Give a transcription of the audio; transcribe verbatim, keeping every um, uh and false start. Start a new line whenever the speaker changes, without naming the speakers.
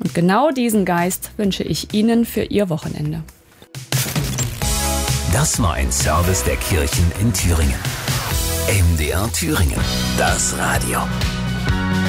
Und genau diesen Geist wünsche ich Ihnen für Ihr Wochenende.
Das war ein Service der Kirchen in Thüringen. M D R Thüringen, das Radio.